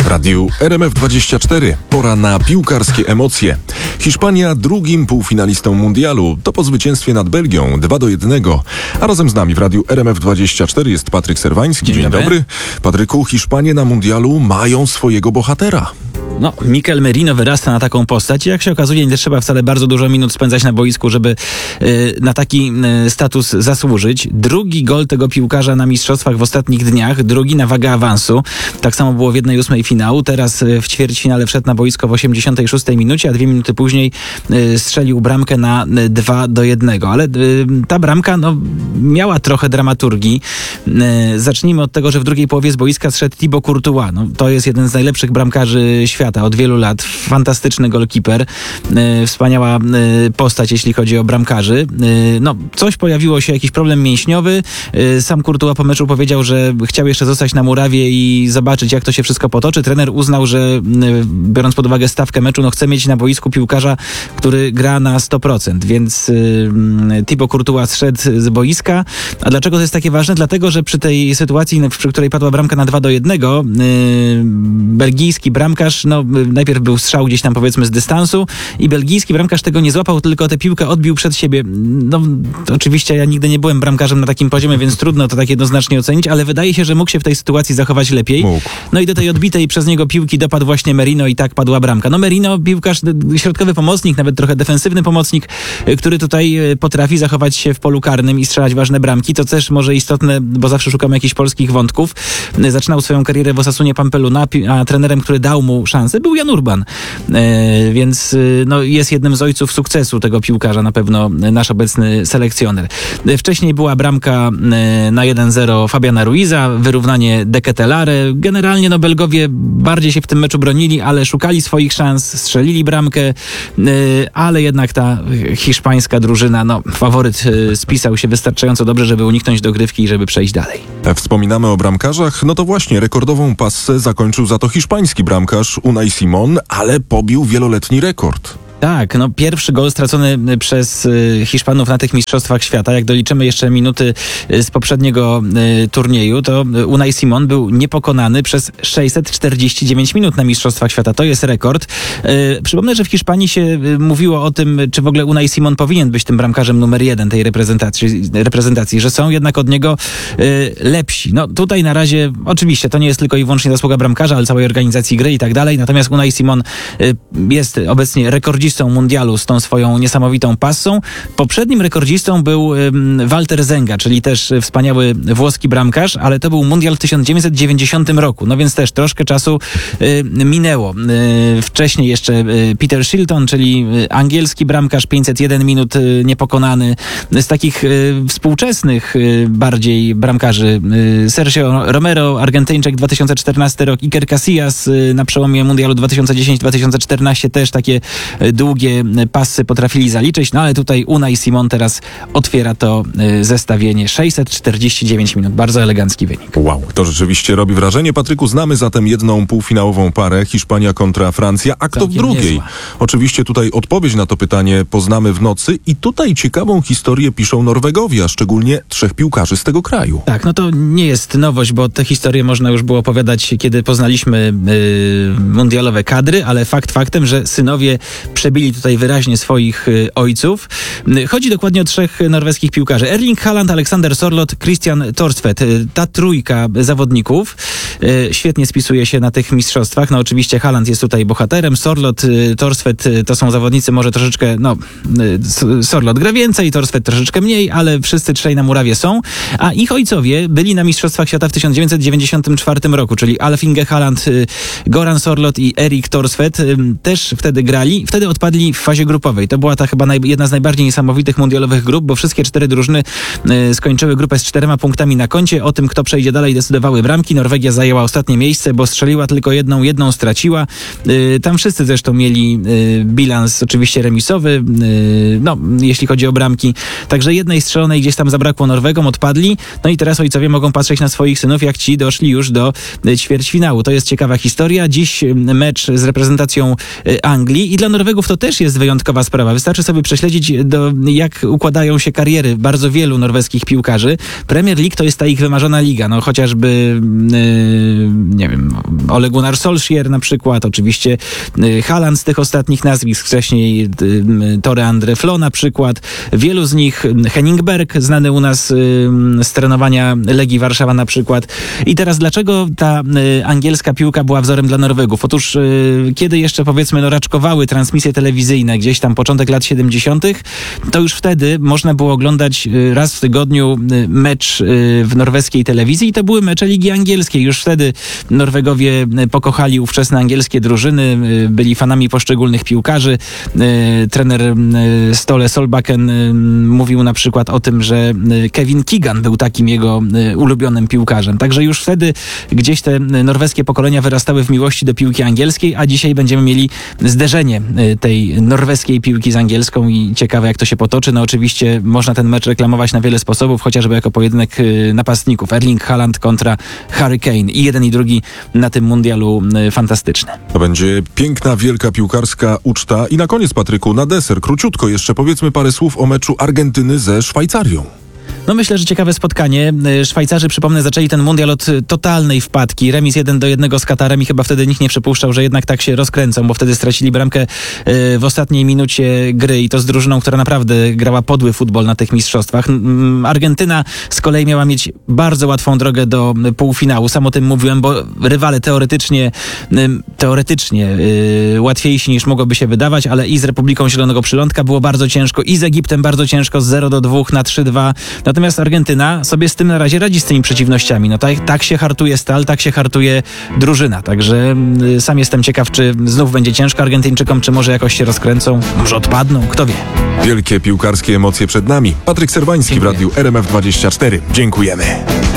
radiu RMF24. Pora na piłkarskie emocje. Hiszpania drugim półfinalistą mundialu. To po zwycięstwie nad Belgią 2-1. A razem z nami w radiu RMF24 jest Patryk Serwański. Dzień dobry. Patryku, Hiszpanie na mundialu mają swojego bohatera. No, Mikel Merino wyrasta na taką postać. Jak się okazuje, nie trzeba wcale bardzo dużo minut spędzać na boisku, żeby na taki status zasłużyć. Drugi gol tego piłkarza na mistrzostwach w ostatnich dniach, drugi na wagę awansu. Tak samo było w 1/8 finału. Teraz w ćwierćfinale wszedł na boisko w 86 minucie, a 2 minuty później strzelił bramkę na 2-1. Ale ta bramka miała trochę dramaturgii. Zacznijmy od tego, że w drugiej połowie z boiska zszedł Thibaut Courtois. To jest jeden z najlepszych bramkarzy świata od wielu lat. Fantastyczny golkiper. Wspaniała postać, jeśli chodzi o bramkarzy. Coś pojawiło się, jakiś problem mięśniowy. Sam Courtois po meczu powiedział, że chciał jeszcze zostać na murawie i zobaczyć, jak to się wszystko potoczy. Trener uznał, że biorąc pod uwagę stawkę meczu, chce mieć na boisku piłkarza, który gra na 100%. Więc Thibaut Courtois zszedł z boiska. A dlaczego to jest takie ważne? Dlatego, że przy tej sytuacji, przy której padła bramka na 2-1, belgijski bramkarz, najpierw był strzał gdzieś tam, powiedzmy, z dystansu i belgijski bramkarz tego nie złapał, tylko tę piłkę odbił przed siebie. Oczywiście ja nigdy nie byłem bramkarzem na takim poziomie, więc trudno to tak jednoznacznie ocenić, ale wydaje się, że mógł się w tej sytuacji zachować lepiej. I do tej odbitej przez niego piłki dopadł właśnie Merino i tak padła bramka. Merino, piłkarz, środkowy pomocnik, nawet trochę defensywny pomocnik, który tutaj potrafi zachować się w polu karnym i strzelać ważne bramki. To też może istotne, bo zawsze szukamy jakichś polskich wątków. Zaczynał swoją karierę w Osasunie Pampeluna, a trenerem, który dał mu szansę, był Jan Urban. Więc jest jednym z ojców sukcesu tego piłkarza, na pewno nasz obecny selekcjoner. Wcześniej była bramka na 1-0 Fabiana Ruiza, wyrównanie De Ketelaere. Generalnie Belgowie bardziej się w tym meczu bronili, ale szukali swoich szans, strzelili bramkę, ale jednak ta hiszpańska drużyna, faworyt spisał się wystarczająco dobrze, żeby uniknąć dogrywki i żeby przejść dalej. Wspominamy o bramkarzach, to właśnie rekordową passę zakończył za to hiszpański bramkarz Unai Simón, ale pobił wieloletni rekord. Tak, pierwszy gol stracony przez Hiszpanów na tych mistrzostwach świata. Jak doliczymy jeszcze minuty z poprzedniego turnieju, to Unai Simón był niepokonany przez 649 minut na mistrzostwach świata. To jest rekord. Przypomnę, że w Hiszpanii się mówiło o tym, czy w ogóle Unai Simón powinien być tym bramkarzem numer 1 tej reprezentacji, że są jednak od niego lepsi. Tutaj na razie, oczywiście, to nie jest tylko i wyłącznie zasługa bramkarza, ale całej organizacji gry i tak dalej. Natomiast Unai Simón jest obecnie rekordzistą mundialu z tą swoją niesamowitą passą. Poprzednim rekordzistą był Walter Zenga, czyli też wspaniały włoski bramkarz, ale to był mundial w 1990 roku. Więc też troszkę czasu minęło. Wcześniej jeszcze Peter Shilton, czyli angielski bramkarz, 501 minut niepokonany. Z takich współczesnych bardziej bramkarzy Sergio Romero, Argentyńczyk, 2014 rok, Iker Casillas na przełomie mundialu 2010-2014 też takie długie pasy potrafili zaliczyć, ale tutaj Unai Simón teraz otwiera to zestawienie. 649 minut. Bardzo elegancki wynik. Wow, to rzeczywiście robi wrażenie. Patryku, znamy zatem jedną półfinałową parę, Hiszpania kontra Francja, a kto w drugiej? Niezła. Oczywiście tutaj odpowiedź na to pytanie poznamy w nocy i tutaj ciekawą historię piszą Norwegowie, a szczególnie 3 piłkarzy z tego kraju. Tak, to nie jest nowość, bo tę historię można już było opowiadać, kiedy poznaliśmy mundialowe kadry, ale fakt faktem, że synowie przebili tutaj wyraźnie swoich ojców. Chodzi dokładnie o 3 norweskich piłkarzy. Erling Haaland, Alexander Sørloth, Christian Thorstvedt. Ta trójka zawodników świetnie spisuje się na tych mistrzostwach. Oczywiście Haaland jest tutaj bohaterem, Sørloth, Thorstvedt to są zawodnicy może troszeczkę, Sørloth gra więcej, Thorstvedt troszeczkę mniej, ale wszyscy 3 na murawie są, a ich ojcowie byli na mistrzostwach świata w 1994 roku, czyli Alf Inge Haaland, Goran Sørloth i Erik Thorstvedt też wtedy grali. Wtedy odpadli w fazie grupowej. To była ta chyba jedna z najbardziej niesamowitych mundialowych grup, bo wszystkie 4 drużyny skończyły grupę z 4 punktami na koncie. O tym, kto przejdzie dalej, decydowały bramki. Norwegia zajęła ostatnie miejsce, bo strzeliła tylko jedną straciła. Tam wszyscy zresztą mieli bilans oczywiście remisowy, jeśli chodzi o bramki. Także jednej strzelonej gdzieś tam zabrakło Norwegom, odpadli. I teraz ojcowie mogą patrzeć na swoich synów, jak ci doszli już do ćwierćfinału. To jest ciekawa historia. Dziś mecz z reprezentacją Anglii i dla Norwegów to też jest wyjątkowa sprawa. Wystarczy sobie prześledzić, jak układają się kariery bardzo wielu norweskich piłkarzy. Premier League to jest ta ich wymarzona liga. Chociażby, nie wiem, Ole Gunnar Solskjaer na przykład, oczywiście Haaland z tych ostatnich nazwisk, wcześniej Tore Andre Flo na przykład. Wielu z nich, Henning Berg, znany u nas z trenowania Legii Warszawa na przykład. I teraz dlaczego ta angielska piłka była wzorem dla Norwegów? Otóż kiedy jeszcze powiedzmy raczkowały transmisje telewizyjne, gdzieś tam początek lat 70., to już wtedy można było oglądać raz w tygodniu mecz w norweskiej telewizji i to były mecze Ligi Angielskiej. Już wtedy Norwegowie pokochali ówczesne angielskie drużyny, byli fanami poszczególnych piłkarzy. Trener Ståle Solbakken mówił na przykład o tym, że Kevin Keegan był takim jego ulubionym piłkarzem. Także już wtedy gdzieś te norweskie pokolenia wyrastały w miłości do piłki angielskiej, a dzisiaj będziemy mieli zderzenie tej norweskiej piłki z angielską i ciekawe jak to się potoczy. No oczywiście można ten mecz reklamować na wiele sposobów, chociażby jako pojedynek napastników. Erling Haaland kontra Harry Kane. I jeden i drugi na tym mundialu fantastyczny. To będzie piękna, wielka piłkarska uczta. I na koniec, Patryku, na deser, króciutko jeszcze powiedzmy parę słów o meczu Argentyny ze Szwajcarią. No myślę, że ciekawe spotkanie. Szwajcarzy, przypomnę, zaczęli ten mundial od totalnej wpadki. Remis 1-1 z Katarem i chyba wtedy nikt nie przypuszczał, że jednak tak się rozkręcą, bo wtedy stracili bramkę w ostatniej minucie gry i to z drużyną, która naprawdę grała podły futbol na tych mistrzostwach. Argentyna z kolei miała mieć bardzo łatwą drogę do półfinału. Sam o tym mówiłem, bo rywale teoretycznie łatwiejsi niż mogłoby się wydawać, ale i z Republiką Zielonego Przylądka było bardzo ciężko, i z Egiptem bardzo ciężko, z 0-2 na 3-2. Natomiast Argentyna sobie z tym na razie radzi, z tymi przeciwnościami. No tak się hartuje stal, tak się hartuje drużyna. Także sam jestem ciekaw, czy znów będzie ciężko Argentyńczykom, czy może jakoś się rozkręcą, może odpadną, kto wie. Wielkie piłkarskie emocje przed nami. Patryk Serwański w radiu RMF24. Dziękujemy.